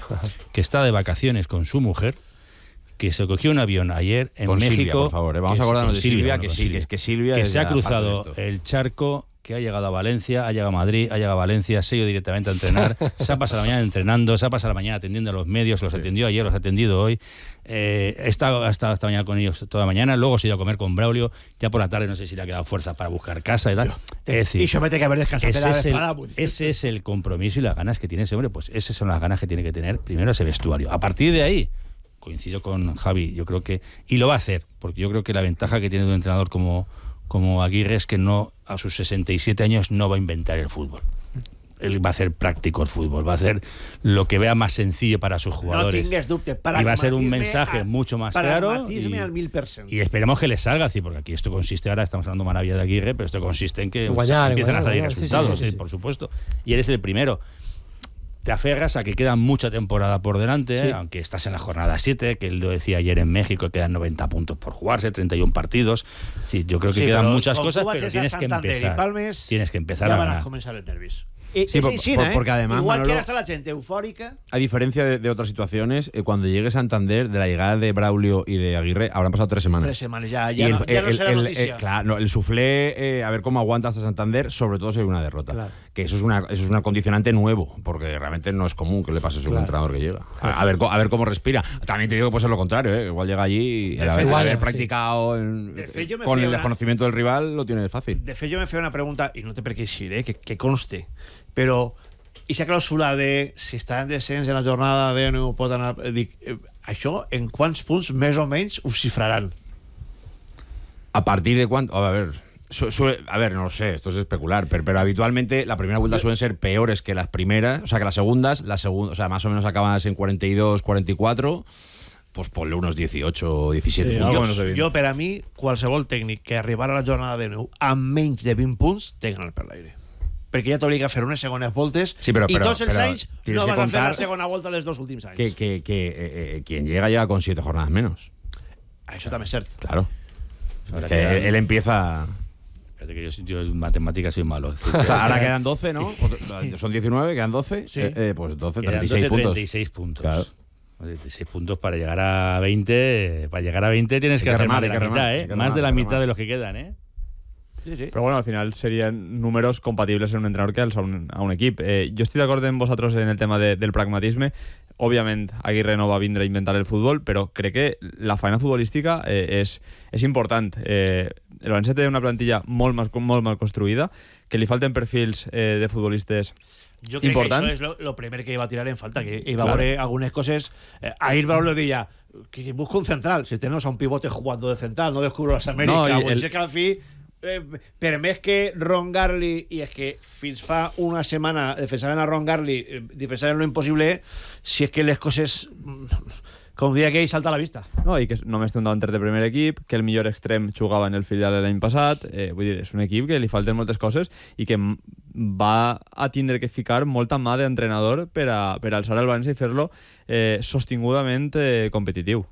que está de vacaciones con su mujer, que se cogió un avión ayer en con México. Silvia, por favor, vamos a acordarnos de Silvia, que Silvia, sí, que Silvia que es se ha ya parte cruzado de esto. el charco, que ha llegado a Valencia, ha llegado a Madrid, ha llegado a Valencia, se ha ido directamente a entrenar, se ha pasado la mañana entrenando, se ha pasado la mañana atendiendo a los medios, los atendió ayer, los ha atendido hoy, ha estado esta mañana con ellos toda la mañana, luego se ha ido a comer con Braulio, ya por la tarde no sé si le ha quedado fuerza para buscar casa y tal. Es decir, y somete que haber descansado ese es el compromiso y las ganas que tiene ese hombre, pues esas son las ganas que tiene que tener primero ese vestuario. A partir de ahí, coincido con Javi, yo creo que, y lo va a hacer, porque yo creo que la ventaja que tiene de un entrenador como Aguirre es que no, a sus 67 años no va a inventar el fútbol. Él va a hacer práctico el fútbol, va a hacer lo que vea más sencillo para sus jugadores. No tingues dubte, y va a ser un mensaje mucho más claro. Al 1000%. Y esperemos que les salga así, porque aquí esto consiste, ahora estamos hablando maravilla de Aguirre, pero esto consiste en que empiezan a salir resultados, sí, por supuesto. Y eres el primero. Te aferras a que queda mucha temporada por delante, aunque estás en la jornada 7, que él lo decía ayer en México, quedan 90 puntos por jugarse, 31 partidos. Sí, yo creo que quedan muchas cosas, pero tienes que empezar. Tienes que empezar a ganar. Comenzar el nervis. Porque además, igual Manolo, que hasta la gente eufórica. A diferencia de otras situaciones, cuando llegue Santander, de la llegada de Braulio y de Aguirre, habrán pasado 3 semanas. 3 semanas, ya no será noticia. Claro, el suflé, a ver cómo aguanta hasta Santander, sobre todo si hay una derrota. Claro. Que eso es una condicionante nuevo, porque realmente no es común que le pase a un entrenador que llega. A ver cómo respira. También te digo que puede ser lo contrario, igual llega allí y el haber practicado con el desconocimiento del rival lo tiene fácil. De fet, jo me feia una pregunta, i no té per què eixir, que conste, però i s'ha clàusula de si està en descens en la jornada de no pot anar... Dic, això en quants punts més o menys ho cifraran? ¿A partir de cuánto? A ver, no lo sé, esto es especular, pero habitualmente la primera vuelta suelen ser peores que las primeras, o sea, que las segundas, o sea, más o menos acaban en 42, 44, pues ponle unos 18 o 17 puntos. Jo, per a mi, qualsevol tècnic que arribarà a la jornada de 9 amb menys de 20 punts té que anar per l'aire. Perquè ja t'obliga a fer unes segones voltes i tots els anys no vas a fer la segona volta dels 2 últims anys. Que quien llega con 7 jornadas menos. Això també és cert. Claro. Que él empieza... Fíjate que yo en matemáticas soy malo. Ahora quedan 12, ¿no? Son 19, quedan 12. Sí. Pues 12, quedan 36 puntos. 36 puntos. Claro. 36 puntos para llegar a 20. Para llegar a 20 tienes que hacer más de la mitad, Más de la mitad de los que quedan, Sí. Pero bueno, al final serían números compatibles en un entrenador que a un equip. Jo estic d'acord amb vosaltres en el tema del pragmatisme. Òbviament, Aguirre no va vindre a inventar el futbol, però crec que la feina futbolística és important. El València té una plantilla molt mal construïda, que li falten perfils de futbolistes jo crec importants. que això és el primer que va tirar en falta, que iba a veure algunes coses. Ahir Braulio deia que busca un central, si tenemos a un pivote jugando de central, no descubro las Américas, o és que al fi per més que Ron Garli, i és que fins fa una setmana defensaven a Ron Garli, defensaven lo impossible, si és que les coses, com diria aquell, salta a la vista. No, i que només té un davanter de primer equip, que el millor extrem jugava en el filial l'any passat, vull dir, és un equip que li falten moltes coses i que va a tindre que ficar molta mà d'entrenador per alçar el València i fer-lo sostingudament competitiu.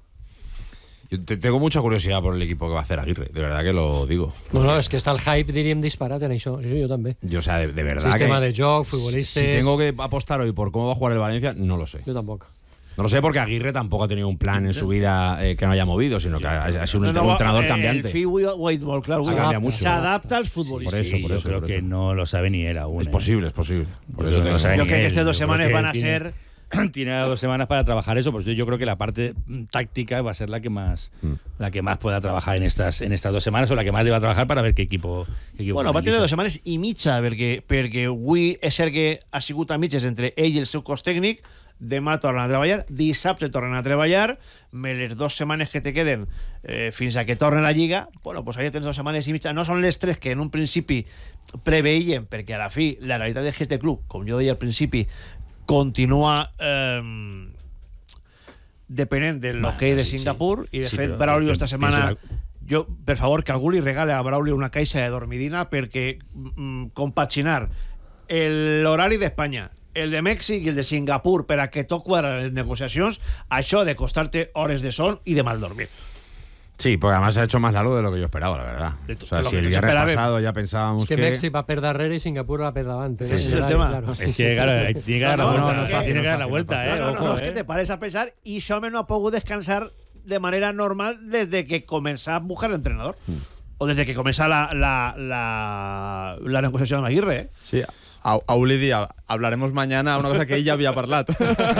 Yo tengo mucha curiosidad por el equipo que va a hacer Aguirre, de verdad que lo digo. No, és que està el hype, diríem, disparat en això. Sí, jo també. Yo, o sea, de verdad Sistema que... de joc, futbolistes... Si tengo que apostar hoy por cómo va a jugar el Valencia, no lo sé. Jo tampoc. No lo sé porque Aguirre tampoco ha tenido un plan en su vida que no haya movido, sino que ha sido un entrenador cambiante. El fill ho ha dit molt clar. S'adapta als futbolistes. Por eso creo que no lo sabe ni él aún. Es posible. Por eso yo creo que estas 2 semanas van a ser... Tiene 2 semanas para trabajar eso, pues yo creo que la parte táctica va a ser la que más pueda trabajar en estas 2 semanas, o la que más deba trabajar para ver qué equipo bueno, va a tener 2 setmanes i mitja, perquè avui és cert que ha sigut a mitges entre ell i el seu cos tècnic. Demà tornen a treballar, dissabte tornen a treballar, les 2 setmanes que te queden fins a que tornen a la Lliga, bueno, pues allà tens 2 setmanes i mitja. No són les 3 que en un principi preveien, perquè a la fi la realitat és que este club, com jo deia al principi, continua depenent del hoquei de Singapur, i de fet Braulio esta setmana, jo, per favor, que algú li regale a Braulio una caixa de dormidina, perquè compaginar l'horari d'Espanya, el de Mèxic i el de Singapur, per a que tot quadra les negociacions, això de costar-te hores de son i de mal dormir. Sí, porque además se ha hecho más largo de lo que yo esperaba, la verdad. O sea, si el viernes pasado ya pensábamos que México va per darrere y Singapur va per davant. Ese es el tema. Claro. Es que, claro, tiene que dar la vuelta. Tiene que dar la vuelta, No, Ojo, es que te pares a pensar y Xome no ha podido descansar de manera normal desde que comenzó a buscar el entrenador. O desde que comenzó la negociación amb Aguirre, ¿eh? Sí, a Ulidi hablaremos mañana una cosa que ella había parlat.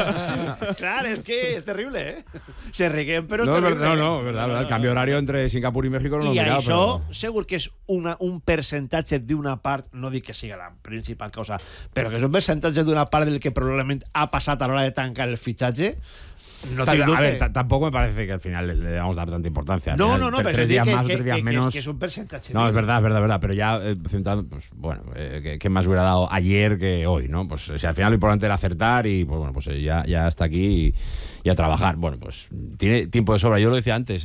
Claro, es que es terrible, ¿eh? Se riquen, pero No, es terrible. no, verdad. El cambio horario entre Singapur y México no lo I mirava, això, però... segur que és un percentatge d'una part, no dic que sigui la principal causa, però que és un percentatge d'una part del que probablement ha passat a l'hora de tancar el fitxatge. No A tinc dubte. ver, tampoco me parece que al final le debamos dar tanta importancia. Al No, final, pero tres días más, 3 que, días que, menos. que es un percentatge. No, es verdad. Pero ya centrando, pues bueno, ¿qué más hubiera dado ayer que hoy, no? Pues si al final lo importante era acertar y pues bueno, pues ya está aquí y a trabajar. Bueno, pues tiene tiempo de sobra. Yo lo decía antes,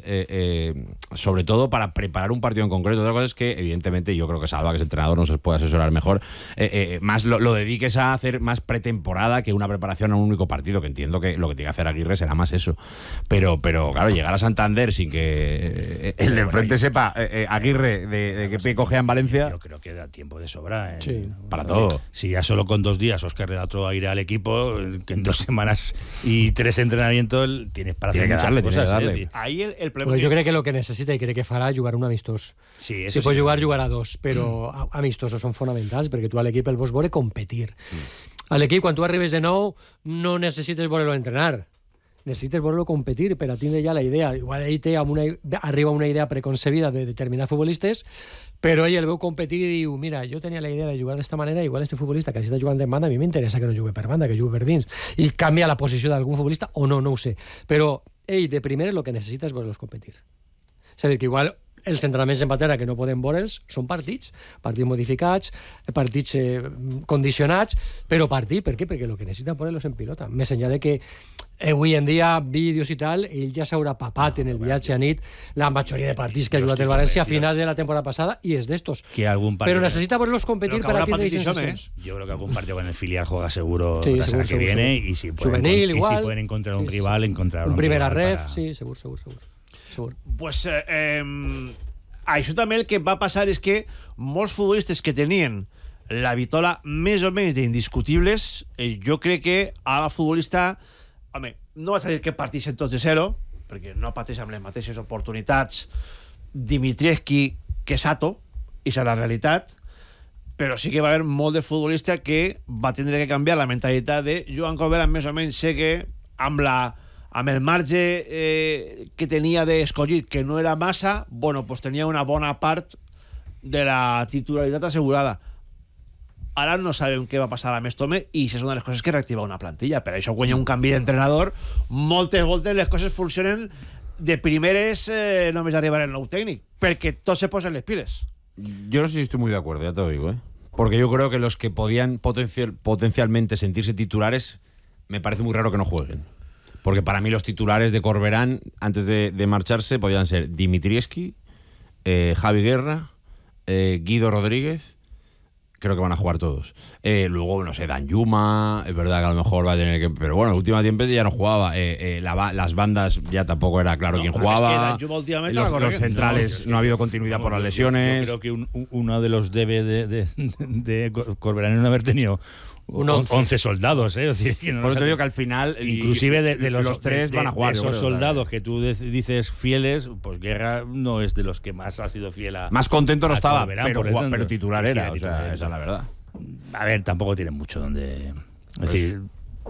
sobre todo para preparar un partido en concreto. Otra cosa es que, evidentemente, yo creo que Salva, que es entrenador, nos puede asesorar mejor. Más lo dediques a hacer más pretemporada que una preparación a un único partido, que entiendo que lo que tiene que hacer Aguirre será más eso. Pero claro, llegar a Santander sin que el de enfrente sepa Aguirre de qué pie cogea en Valencia. Yo creo que da tiempo de sobra. Sí. Para todo. Si ya solo con 2 días Óscar Redato irá al equipo, que en 2 semanas y 3 entrenamientos tienes para hacer muchas cosas. darle. Es decir, Ahí el problema... Pues jo crec que el que necessita i crec que farà jugar un amistós. sí, Si pot jugar, jugarà 2, però amistosos són fonamentals perquè tu a l'equip el vols veure competir. A l'equip, quan tu arribes de nou, no necessites veure-lo entrenar. Necessites veure-lo competir per a tindre ja la idea. Igual ell arriba una idea preconcebida de determinats futbolistes, però ell el veu competir i diu, mira, jo tenia la idea de jugar d'esta manera, igual este futbolista que està jugant en banda, a mi m'interessa que no jugui per banda, que jugui per dins. I canvia la posició d'algun futbolista o no, no ho sé. Però ell, de primer, el que necessita és veure-los competir. És a dir, que igual els entrenaments en patera que no podem veure'ls són partits modificats, partits condicionats, però partit, per què? Perquè el que necessita veure'ls en pilota. Més enllà de que avui en dia, vídeos i tal, ell ja s'haurà papat en el viatge a nit la majoria de partits que ha jugat el València a finals de la temporada passada i és d'estos. Però necessita veure-los competir per a tindre sensacions. Yo creo que algún partido con el filial juega seguro Sí, la semana que seguro, viene seguro. y si pueden, Juvenil, y igual. si pueden encontrar un Sí, rival, encontrar un primera rival ref, para... sí, segur. Pues això també el que va passar és que molts futbolistes que tenien la vitola més o menys d'indiscutibles, jo crec que a la futbolista, home, no vaig a dir que parteixen tots de zero, perquè no parteix amb les mateixes oportunitats Dimitrievski que Sato, i és la realitat, però sí que va haver molt de futbolista que va tindre que canviar la mentalitat de Joan Corberán, més o menys sé que amb el marge que tenia d'escollir, que no era massa, bueno, pues tenia una bona part de la titularitat assegurada. Ara no sabem què va passar a Mestome i això és una de les coses que reactiva una plantilla. Per això quan hi ha un canvi d'entrenador, moltes voltes les coses funcionen de primeres, només arribar el nou tècnic, perquè tots se posen les piles. Yo no sé si estoy muy de acuerdo, ya te lo digo, ¿eh? Porque yo creo que los que podían potencialmente sentirse titulares, me parece muy raro que no jueguen. Porque para mí los titulares de Corberán, antes de marcharse, podían ser Dimitrievski, Javi Guerra, Guido Rodríguez. Creo que van a jugar todos. Luego, no sé, Danjuma, es verdad que a lo mejor va a tener que... Pero bueno, el último tiempo ya no jugaba. Las bandas ya tampoco era claro quién jugaba. Es que Danjuma últimamente los centrales no ha habido continuidad por las lesiones. Yo creo que uno de los debes de Corberán es no haber tenido 11 soldados, es decir, que no por eso te digo que al final inclusive de los 3 van a jugar, de esos soldados que tú dices fieles, pues Guerra no es de los que más ha sido fiel a... Más contento no estaba, Corberán, pero titular sí, era, sí, o sea, esa es la verdad. A ver, tampoco tiene mucho donde... Es decir,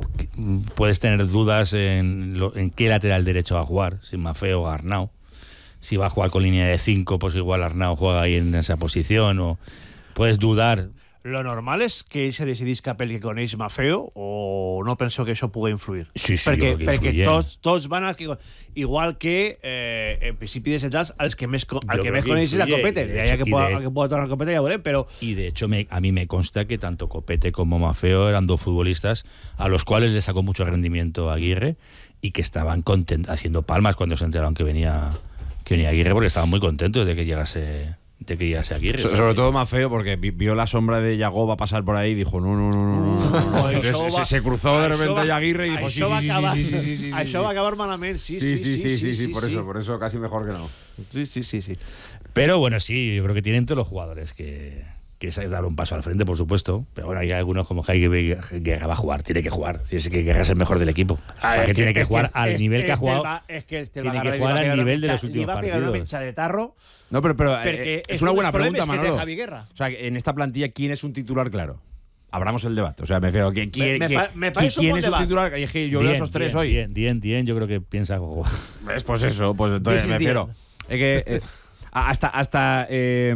puedes tener dudas en qué lateral derecho va a jugar, si Maffeo o Arnau. Si va a jugar con línea de 5, pues igual Arnau juega ahí en esa posición, o puedes dudar. Lo normal és que ell se decidisca pel que coneix Maffeo o no penso que això pugui influir? Sí, perquè tots van a... Igual que en principi de centrals al que més coneix és a Copete. De que pueda tornar a Copete ja veurem, però... Y de hecho a mí me consta que tanto Copete como Maffeo eran dos futbolistas a los cuales le sacó mucho rendimiento a Aguirre y que estaban haciendo palmas cuando se enteraron que venía Aguirre, porque estaban muy contentos de que llegase de que ya sea Aguirre. Sobre todo más feo porque vio la sombra de Yagoba pasar por ahí y dijo no. Entonces, se cruzó de repente Aguirre y dijo sí. Això va acabar malament, sí. Por eso casi mejor que no. Sí. Pero bueno, sí, yo creo que tienen todos los jugadores que es dar un paso al frente, por supuesto. Pero bueno, hay algunos como Jaime Guerra va a jugar, tiene que jugar. Es que Guerra es el mejor del equipo. Porque tiene que jugar al nivel que ha jugado. Tiene que jugar al nivel de los últimos partidos. De tarro. No, pero es una buena pregunta, Manolo. O sea, en esta plantilla, ¿quién es un titular claro? Abramos el debate. O sea, me refiero, me parece ¿quién un es debate. un titular? Es que yo veo esos tres hoy. Dien, yo creo que piensa Gogo. Pues eso, pues entonces me refiero. Es que hasta ahora se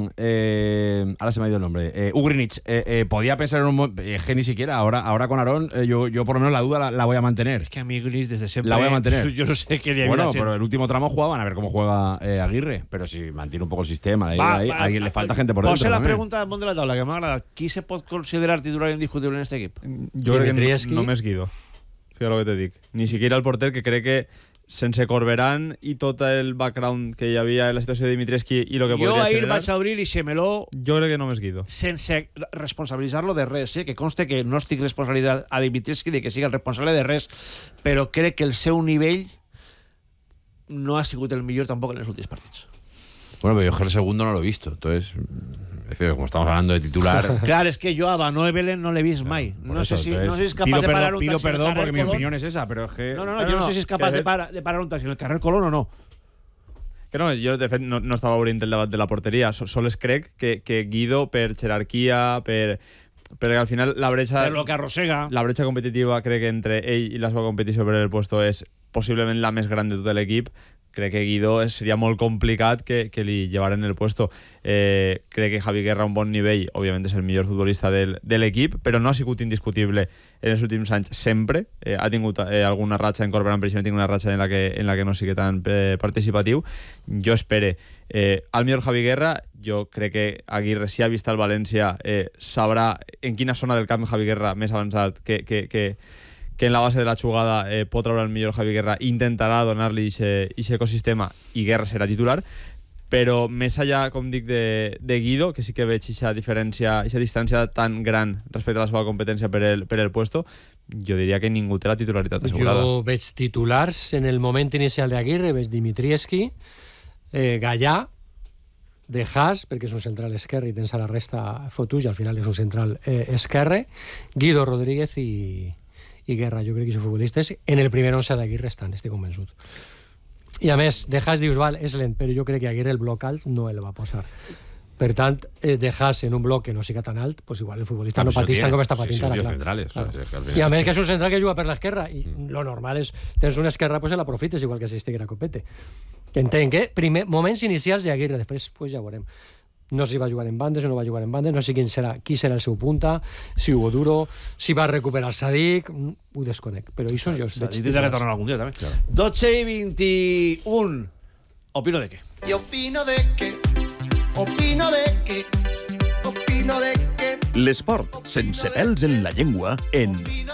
me ha ido el nombre. Ugrinic podía pensar en un que ni siquiera ahora con Aarón yo por lo menos la duda la voy a mantener. Es que a mí Ugrinic desde siempre la voy a mantener. Yo no sé qué le bueno, pero el último tramo jugaban a ver cómo juega Aguirre, pero si mantiene un poco el sistema a alguien le falta gente por dentro. Posa la pregunta damunt de la taula que m'agrada. Qui se pot considerar titular indiscutible en este equip? Jo crec que només Guido. Fíjate lo que te dic. Ni siquiera el porter, que crec que sense Corberán i tot el background que hi havia en la situació de Dimitrescu i el que podria generar... Jo ahir vaig obrir i Xemeló... Jo crec que només Guido. Sense responsabilitzar-lo de res, que conste que no estic responsabilitzat a Dimitrescu de que sigui el responsable de res, però crec que el seu nivell no ha sigut el millor tampoc en els últims partits. Bueno, pero yo el segundo no lo he visto, entonces... Como estamos hablando de titular... Claro, es que yo a Noebelen no l'he vist mai. No sé si és capaç de parar un taxi. Pido perdón porque mi opinión es esa, pero es que... No, yo no sé si és capaç de parar un taxi en el carrer Colón o no. Que no, jo de fet no estava obrint el debat de la porteria, sols crec que Guido per jerarquia, perquè al final la bretxa... Per lo que arrossega. La bretxa competitiva crec que entre ell i la seva competició per el puesto és possiblement la més gran de tot l'equip. Crec que Guido seria molt complicat que li llevaren el puesto. Crec que Javi Guerra a un bon nivell, òbviament és el millor futbolista de l'equip, però no ha sigut indiscutible en els últims anys sempre. Ha tingut alguna ratxa en Corberán, per exemple, ha tingut una ratxa en la que no sigui tan participatiu. Jo espere. Al millor Javi Guerra, jo crec que Aguirre, si ha vist el València, sabrà en quina zona del camp Javi Guerra més avançat que en la base de la jugada pot treure el millor Javi Guerra, intentarà donar-li aquest ecosistema i Guerra serà titular, però més allà, com dic, de Guido, que sí que veig aquesta diferència, aquesta distància tan gran respecte a la seva competència per el puesto, jo diria que ningú té la titularitat assegurada. Jo veig titulars en el moment inicial d'Aguirre, veig Dimitrievski, Gallà, de Haas, perquè és un central esquerre i tens a la resta fotuts i al final és un central esquerre, Guido Rodríguez i Guerra. Jo crec que són futbolistes en el primer 11 d'Aguirre estan, estic convençut. I a més, de Haas dius, val, és lent, però jo crec que Aguirre el bloc alt no el va posar. Per tant, de Haas en un bloc que no siga tan alt, pues igual el futbolista no patís tant com està patint ara. I a més que és un central que juga per l'esquerra i lo normal és, tens una esquerra, pues la aprofites igual que si estiguera Copete. Que entenc que moments inicials d'Aguirre, després pues ja veurem. No sé si va jugar en bandes o no va jugar en bandes, no sé qui serà el seu punta, si Hugo Duro, si va recuperar Sadik, ho desconec, però això jo veig. Sadik tindrà que tornar algun dia, també. 12 i 21. Opino de què? I opino de què? Opino de què? Opino de què? L'esport sense pèls en la llengua en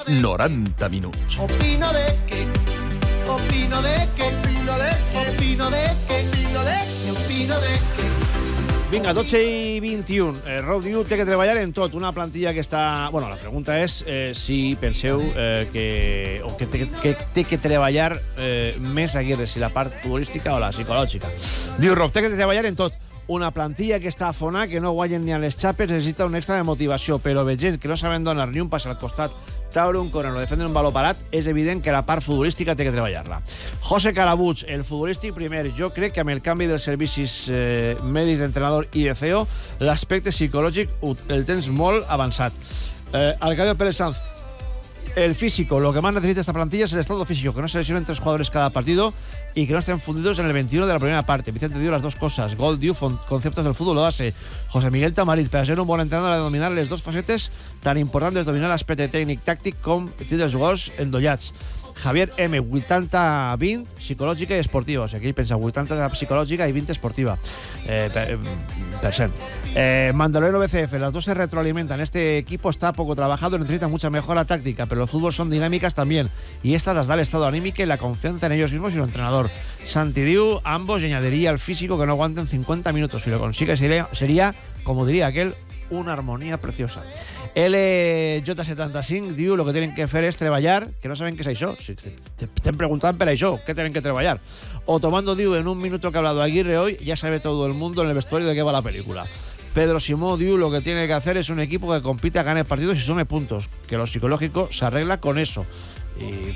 90 minuts. Opino de què? Opino de què? Opino de què? Opino de què? Opino de què? Opino de què? Vinga, 12 i 21. Road View té que treballar en tot. Una plantilla que està... Bueno, la pregunta és si penseu que té que treballar més Aguirre, si la part futbolística o la psicològica. Diu Roc, té que treballar en tot. Una plantilla que està a fonar, que no guanyen ni a les xapes, necessita un extra de motivació, però veient que no saben donar ni un pas al costat, traure un corner o defendre un baló parat, és evident que la part futbolística té que treballar-la. José Carabuig, el futbolístic primer. Jo crec que amb el canvi dels servicis mèdics d'entrenador i de CEO, l'aspecte psicològic el tens molt avançat. Arcadio Pérez Sanz, el físico, lo que más necesita esta plantilla es el estado físico, que no se lesionen 3 jugadores cada partido y que no estén fundidos en el 21 de la primera parte. Vicente dio las dos cosas. Gol dio conceptos del fútbol, lo hace. José Miguel Tamarit, para ser un bon entrenador ha de dominar les dos facetes tan importantes, dominar l'aspecte tècnic tàctic com els jugadors endollats. Javier M, 80-20, psicològica i esportiva. O sigui, aquí pensa 80 psicològica i 20 esportiva. Percent. Mandaloriano BCF, las dos se retroalimentan. Este equipo está poco trabajado, necesita mucha mejora táctica, pero los fútbol son dinámicas también. Y estas las da el estado anímico y la confianza en ellos mismos y su entrenador. Santidiu, ambos, y añadiría al físico que no aguanten 50 minutos. Si lo consigue sería, como diría aquel, una armonía preciosa. LJ75 diu lo que tienen que hacer es treballar, que no saben qué es això. Si te preguntaban per això, ¿qué tienen que treballar? O tomando diu, en un minuto que ha hablado Aguirre hoy, ya sabe todo el mundo en el vestuario de qué va la película. Pedro Simó diu, lo que tiene que hacer es un equipo que compite, gane partidos y sume puntos, que lo psicológico se arregla con eso. Y